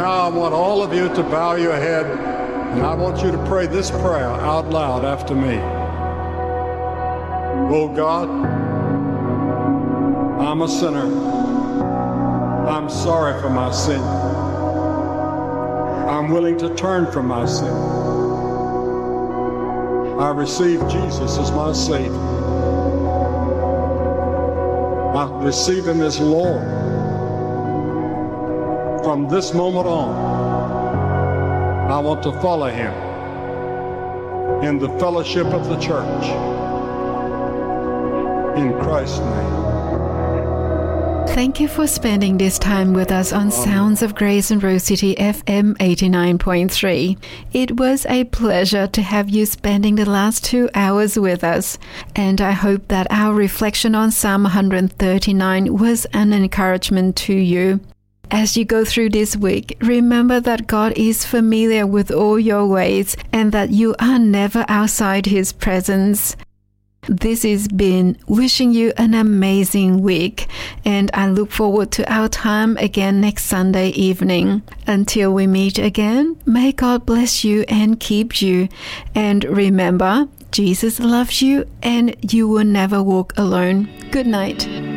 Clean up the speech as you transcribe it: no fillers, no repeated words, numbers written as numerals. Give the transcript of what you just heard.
Now I want all of you to bow your head, and I want you to pray this prayer out loud after me. Oh God, I'm a sinner. I'm sorry for my sin. I'm willing to turn from my sin. I receive Jesus as my Savior. I receive Him as Lord. From this moment on, I want to follow Him in the fellowship of the church. In Christ's name. Thank you for spending this time with us on Sounds of Grace and Rose City FM 89.3. It was a pleasure to have you spending the last 2 hours with us, and I hope that our reflection on Psalm 139 was an encouragement to you. As you go through this week, remember that God is familiar with all your ways and that you are never outside His presence. This has been wishing you an amazing week, and I look forward to our time again next Sunday evening. Until we meet again, may God bless you and keep you. And remember, Jesus loves you and you will never walk alone. Good night.